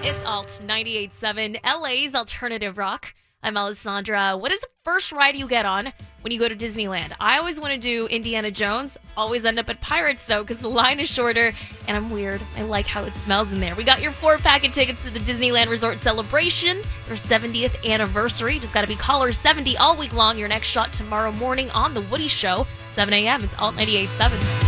It's Alt 98.7, LA's alternative rock. I'm Alessandra. What is the first ride you get on when you go to Disneyland? I always want to do Indiana Jones. Always end up at Pirates, though, because the line is shorter, and I'm weird. I like how it smells in there. We got your 4-pack of tickets to the Disneyland Resort Celebration, their 70th anniversary. Just got to be caller 70 all week long. Your next shot tomorrow morning on The Woody Show, 7 a.m. It's Alt 98.7.